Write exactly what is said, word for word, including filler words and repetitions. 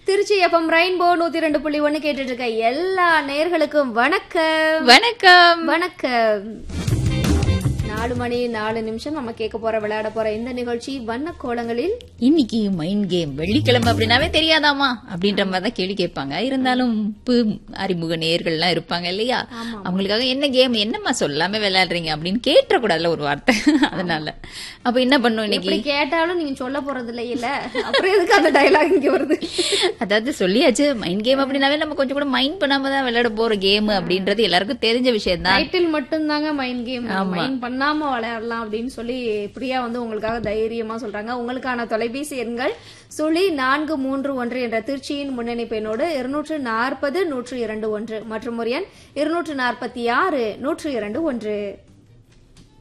Trichy FM rainbow நூத்தி ரெண்டு புள்ளி ஒன்னு கேட்டுட்டு இருக்க எல்லா நேயர்களுக்கும் வணக்கம் வணக்கம் வணக்கம். நாலு மணி நாலு நிமிஷம் நம்ம கேட்க போற விளையாட போற இந்த நிகழ்ச்சி வண்ண கோலங்களில். இன்னைக்கு மைண்ட் கேம். வெள்ளிக்கிழமை அப்படின்னாவே தெரியாதாமா அப்படின்ற மாதிரி தான் கேள்வி கேட்பாங்க. இருந்தாலும் அறிமுக நேயர்கள்லாம் இருப்பாங்க இல்லையா, அவங்களுக்காக என்ன கேம் என்னம்மா சொல்லாம விளையாடுறீங்க அப்படின்னு கேட்ட கூடாதுல ஒரு வார்த்தை. அதனால அப்ப என்ன பண்ணும் இன்னைக்கு கேட்டாலும் நீங்க சொல்ல போறது இல்ல இல்ல அப்புறம் எதுக்கு அந்த டயலாக் இங்க வருது? அதாவது சொல்லியாச்சு மைண்ட் கேம் அப்படின்னாவே நம்ம கொஞ்சம் கூட மைண்ட் பண்ணாம தான் விளையாட போற கேம் அப்படின்றது எல்லாருக்கும் தெரிஞ்ச விஷயம் தான். டைட்டில் மட்டும் தாங்க மைண்ட் கேம், மைண்ட் பண்ணாம விளையாடலாம் அப்படின்னு சொல்லி பிரியா வந்து உங்களுக்காக தைரியமா சொல்றாங்க. உங்களுக்கான தொலைபேசி எண்கள் சுழி நான்கு மூன்று ஒன்று என்ற திருச்சியின் முன்னணி பெண்ணோடு இருநூற்று நாற்பது நூற்று இரண்டு ஒன்று மற்றும் ஒரு எண் இருநூற்று நாற்பத்தி ஆறு நூற்று இரண்டு ஒன்று.